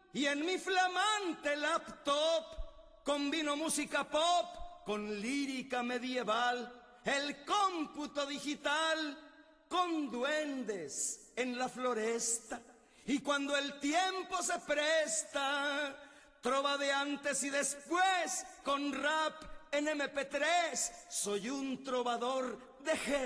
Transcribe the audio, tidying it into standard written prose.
y en mi flamante laptop combino música pop con lírica medieval, el cómputo digital con duendes en la floresta. Y cuando el tiempo se presta, trova de antes y después con rap en MP3. Soy un trovador de